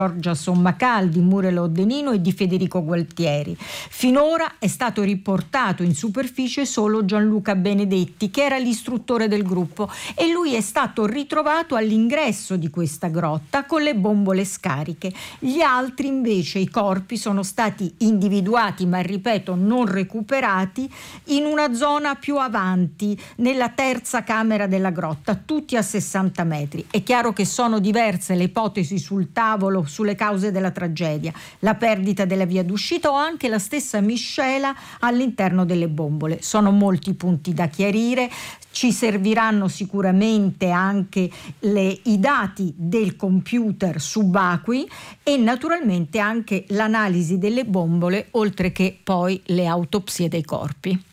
Giorgia Sommacal, di Murelo Oddenino e di Federico Gualtieri. Finora è stato riportato in superficie solo Gianluca Benedetti, che era l'istruttore del gruppo, e lui è stato ritrovato all'ingresso di questa grotta con le bombole scariche. Gli altri invece, i corpi, sono stati individuati, ma ripeto non recuperati, in una zona più avanti, nella terza camera della grotta, tutti a 60 metri. È chiaro che sono diverse le ipotesi sul tavolo sulle cause della tragedia, la perdita della via d'uscita o anche la stessa miscela all'interno delle bombole. Sono molti punti da chiarire, ci serviranno sicuramente anche i dati del computer subacquei e naturalmente anche l'analisi delle bombole, oltre che poi le autopsie dei corpi.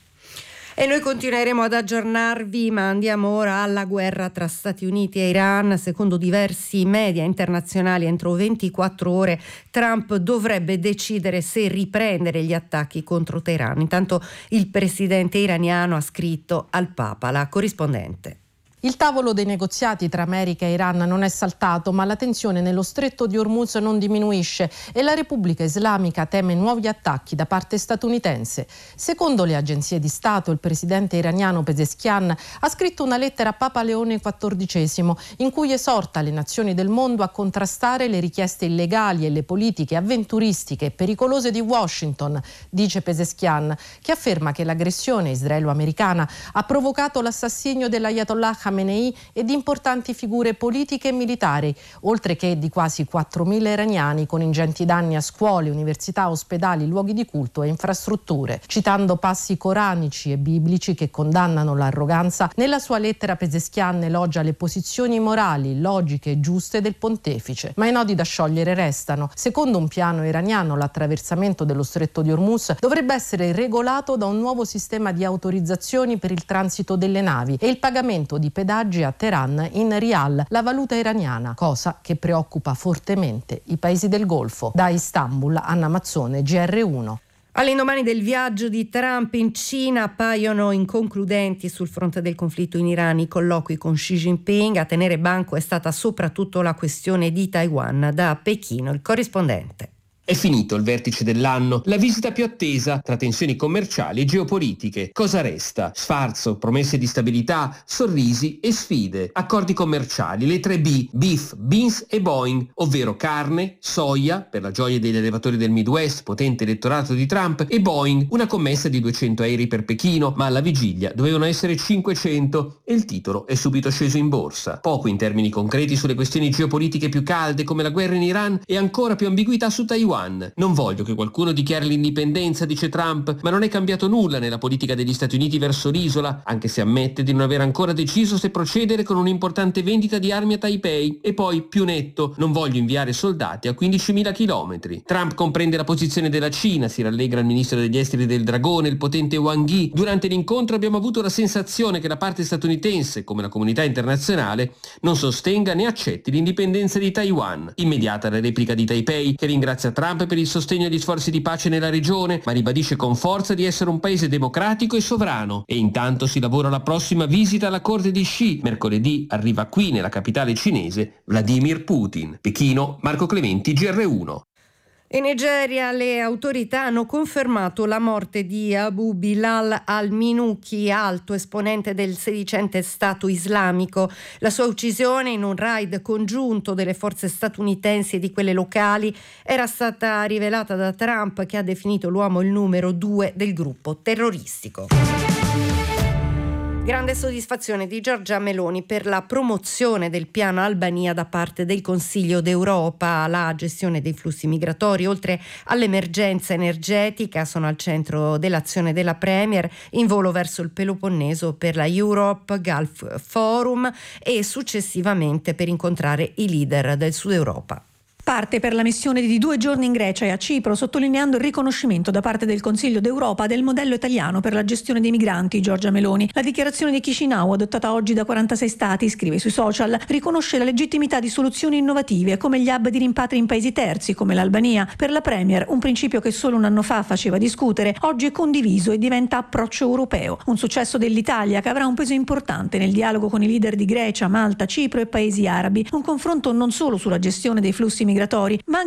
E noi continueremo ad aggiornarvi, ma andiamo ora alla guerra tra Stati Uniti e Iran. Secondo diversi media internazionali, entro 24 ore Trump dovrebbe decidere se riprendere gli attacchi contro Teheran. Intanto il presidente iraniano ha scritto al Papa. La corrispondente. Il tavolo dei negoziati tra America e Iran non è saltato, ma la tensione nello stretto di Hormuz non diminuisce e la Repubblica Islamica teme nuovi attacchi da parte statunitense. Secondo le agenzie di Stato, il presidente iraniano Pezeshkian ha scritto una lettera a Papa Leone XIV in cui esorta le nazioni del mondo a contrastare le richieste illegali e le politiche avventuristiche e pericolose di Washington, dice Pezeshkian, che afferma che l'aggressione israelo-americana ha provocato l'assassinio dell'Ayatollah Khamenei e di importanti figure politiche e militari, oltre che di quasi 4.000 iraniani, con ingenti danni a scuole, università, ospedali, luoghi di culto e infrastrutture. Citando passi coranici e biblici che condannano l'arroganza, nella sua lettera Pezeshkian elogia le posizioni morali, logiche e giuste del pontefice. Ma i nodi da sciogliere restano. Secondo un piano iraniano, l'attraversamento dello stretto di Hormuz dovrebbe essere regolato da un nuovo sistema di autorizzazioni per il transito delle navi e il pagamento di pedaggi a Teheran in rial, la valuta iraniana, cosa che preoccupa fortemente i paesi del Golfo. Da Istanbul, Anna Mazzone, GR1. All'indomani del viaggio di Trump in Cina appaiono inconcludenti sul fronte del conflitto in Iran i colloqui con Xi Jinping. A tenere banco è stata soprattutto la questione di Taiwan. Da Pechino, il corrispondente. È finito il vertice dell'anno, la visita più attesa tra tensioni commerciali e geopolitiche. Cosa resta? Sfarzo, promesse di stabilità, sorrisi e sfide. Accordi commerciali, le 3 B, beef, beans e Boeing, ovvero carne, soia, per la gioia degli allevatori del Midwest, potente elettorato di Trump, e Boeing, una commessa di 200 aerei per Pechino, ma alla vigilia dovevano essere 500 e il titolo è subito sceso in borsa. Poco in termini concreti sulle questioni geopolitiche più calde come la guerra in Iran e ancora più ambiguità su Taiwan. Non voglio che qualcuno dichiari l'indipendenza, dice Trump, ma non è cambiato nulla nella politica degli Stati Uniti verso l'isola, anche se ammette di non aver ancora deciso se procedere con un'importante vendita di armi a Taipei. E poi, più netto, non voglio inviare soldati a 15.000 chilometri. Trump comprende la posizione della Cina, si rallegra il ministro degli esteri del Dragone, il potente Wang Yi. Durante l'incontro abbiamo avuto la sensazione che la parte statunitense, come la comunità internazionale, non sostenga né accetti l'indipendenza di Taiwan. Immediata la replica di Taipei, che ringrazia Trump per il sostegno agli sforzi di pace nella regione, ma ribadisce con forza di essere un paese democratico e sovrano. E intanto si lavora alla prossima visita alla corte di Xi. Mercoledì arriva qui, nella capitale cinese, Vladimir Putin. Pechino, Marco Clementi, GR1. In Nigeria le autorità hanno confermato la morte di Abu Bilal al-Minuki, alto esponente del sedicente Stato islamico. La sua uccisione in un raid congiunto delle forze statunitensi e di quelle locali era stata rivelata da Trump, che ha definito l'uomo il numero 2 del gruppo terroristico. Grande soddisfazione di Giorgia Meloni per la promozione del piano Albania da parte del Consiglio d'Europa. La gestione dei flussi migratori, oltre all'emergenza energetica, sono al centro dell'azione della Premier, in volo verso il Peloponneso per la Europe Gulf Forum e successivamente per incontrare i leader del Sud Europa. Parte per la missione di 2 giorni in Grecia e a Cipro, sottolineando il riconoscimento da parte del Consiglio d'Europa del modello italiano per la gestione dei migranti. Giorgia Meloni. La dichiarazione di Chișinău, adottata oggi da 46 stati, scrive sui social, riconosce la legittimità di soluzioni innovative come gli hub di rimpatri in paesi terzi come l'Albania. Per la Premier, un principio che solo un anno fa faceva discutere, oggi è condiviso e diventa approccio europeo. Un successo dell'Italia che avrà un peso importante nel dialogo con i leader di Grecia, Malta, Cipro e paesi arabi. Un confronto non solo sulla gestione dei flussi migratori migratori, ma